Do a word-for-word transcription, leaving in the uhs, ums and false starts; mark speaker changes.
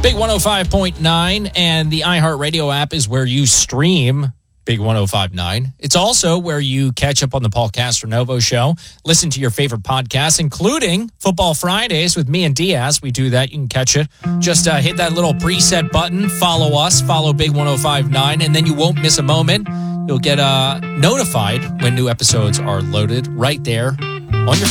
Speaker 1: Big one oh five point nine and the iHeartRadio app is where you stream Big one oh five point nine. It's also where you catch up on the Paul Castronovo Show, listen to your favorite podcasts, including Football Fridays with me and Diaz. We do that. You can catch it. Just uh, hit that little preset button, follow us, follow Big one oh five point nine, and then you won't miss a moment. You'll get uh, notified when new episodes are loaded right there on your